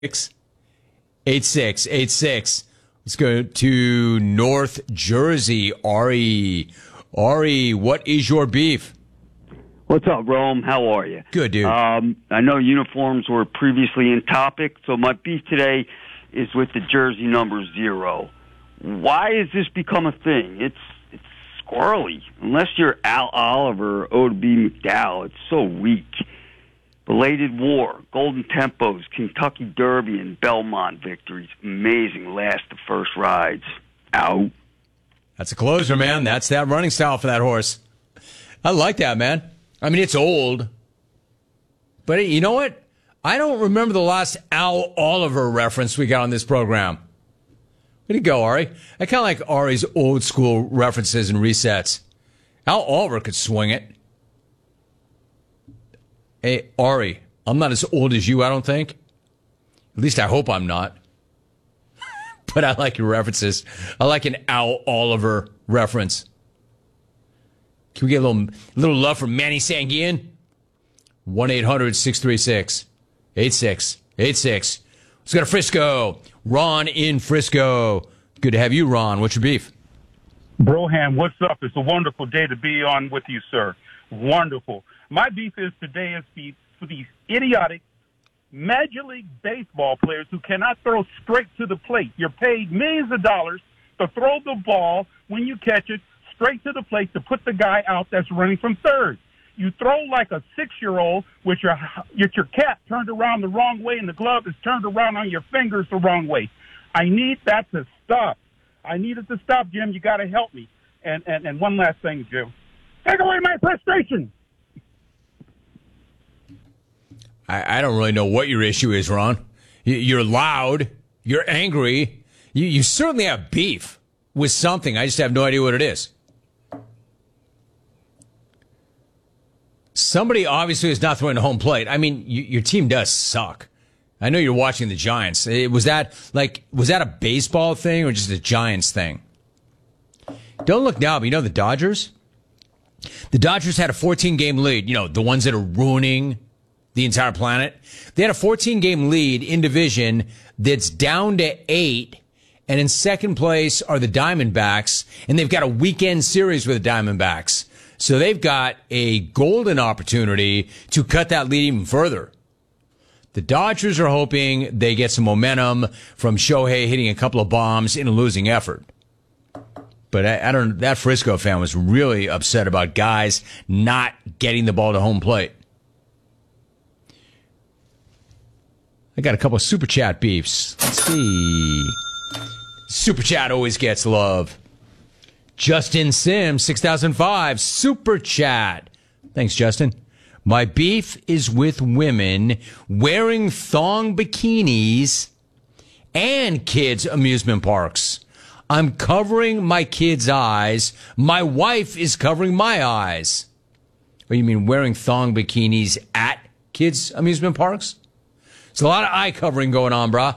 8686. Let's go to North Jersey. Ari. Ari, what is your beef? What's up, Rome? How are you? Good, dude. I know uniforms were previously in topic, so my beef today is with the jersey number 0. Why has this become a thing? It's squirrely. Unless you're Al Oliver or O.B. McDowell, it's so weak. Belated War, Golden Tempos, Kentucky Derby, and Belmont victories. Amazing last to first rides. Out. That's a closer, man. That's that running style for that horse. I like that, man. I mean, it's old. But you know what? I don't remember the last Al Oliver reference we got on this program. Way to go, Ari. I kind of like Ari's old school references and resets. Al Oliver could swing it. Hey, Ari, I'm not as old as you, I don't think. At least I hope I'm not. But I like your references. I like an Al Oliver reference. Can we get a little love from Manny Sanguian? 1-800-636-8686. Let's go to Frisco. Ron in Frisco. Good to have you, Ron. What's your beef? Broham, what's up? It's a wonderful day to be on with you, sir. Wonderful. My beef is today is for these idiotic Major League Baseball players who cannot throw straight to the plate. You're paid millions of dollars to throw the ball when you catch it straight to the plate to put the guy out that's running from third. You throw like a 6-year-old with your cap turned around the wrong way and the glove is turned around on your fingers the wrong way. I need that to stop. I need it to stop, Jim. You got to help me. And one last thing, Jim. Take away my frustration. I don't really know what your issue is, Ron. You're loud. You're angry. You certainly have beef with something. I just have no idea what it is. Somebody obviously is not throwing to home plate. I mean, your team does suck. I know you're watching the Giants. Was that a baseball thing or just a Giants thing? Don't look now, but you know the Dodgers? The Dodgers had a 14-game lead. You know, the ones that are ruining the entire planet. They had a 14-game lead in division that's down to 8, and in second place are the Diamondbacks, and they've got a weekend series with the Diamondbacks. So they've got a golden opportunity to cut that lead even further. The Dodgers are hoping they get some momentum from Shohei hitting a couple of bombs in a losing effort. But I don't. That Frisco fan was really upset about guys not getting the ball to home plate. I got a couple of Super Chat beefs. Let's see. Super Chat always gets love. Justin Sims, 6005, Super Chat. Thanks, Justin. My beef is with women wearing thong bikinis and kids' amusement parks. I'm covering my kids' eyes. My wife is covering my eyes. Oh, you mean wearing thong bikinis at kids' amusement parks? There's a lot of eye covering going on, brah.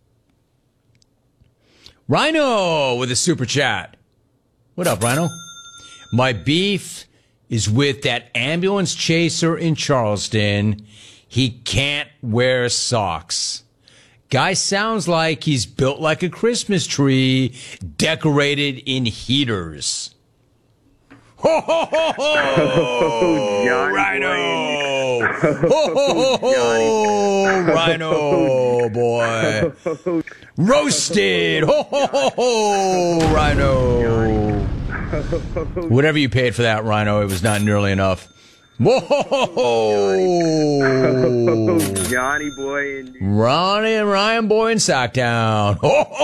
Rhino with a Super Chat. What up, Rhino? My beef is with that ambulance chaser in Charleston. He can't wear socks. Guy sounds like he's built like a Christmas tree, decorated in heaters. Ho, ho, ho, ho! Oh, Rhino! Ho, ho, ho, ho! Rhino, boy. Roasted! Ho, ho, ho, ho! Rhino. Whatever you paid for that, Rhino, it was not nearly enough. Whoa! Johnny boy and Ronnie and Ryan boy in Sacktown.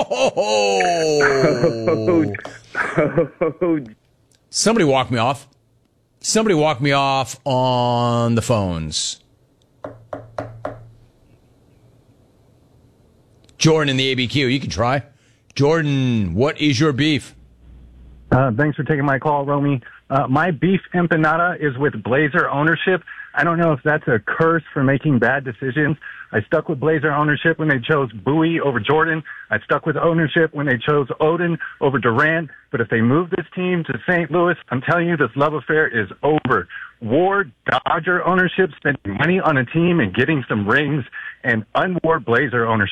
Somebody walk me off. Somebody walk me off on the phones. Jordan in the ABQ, you can try. Jordan, what is your beef? Thanks for taking my call, Romy. My beef empanada is with Blazer ownership. I don't know if that's a curse for making bad decisions. I stuck with Blazer ownership when they chose Bowie over Jordan. I stuck with ownership when they chose Odin over Durant. But if they move this team to St. Louis, I'm telling you, this love affair is over. wore Dodger ownership spending money on a team and getting some rings, and unwore Blazer ownership